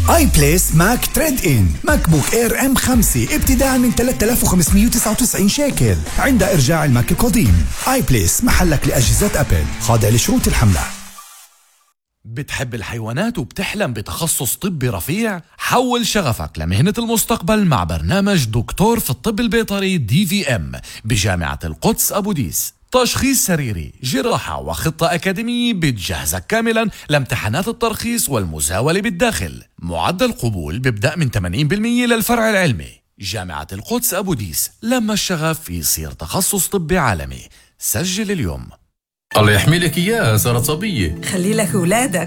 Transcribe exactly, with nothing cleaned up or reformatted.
اي بليس ماك تريد ان ماك بوك اير ام خمسة ابتداء من ثلاثة آلاف وخمسمية وتسعة وتسعين شيكل عند ارجاع الماك القديم. اي بليس محلك لاجهزة ابل، خاضع لشروط الحملة. بتحب الحيوانات وبتحلم بتخصص طبي رفيع؟ حول شغفك لمهنة المستقبل مع برنامج دكتور في الطب البيطري دي في ام بجامعة القدس أبو ديس. تشخيص سريري، جراحة وخطة أكاديمية بتجهزك كاملا لامتحانات الترخيص والمزاولة بالداخل. معدل قبول بيبدأ من ثمانين بالمية للفرع العلمي. جامعة القدس أبو ديس، لما الشغف يصير تخصص طبي عالمي. سجل اليوم. الله يحمي لك إياه، صارت صبية. خلي لك أولادك.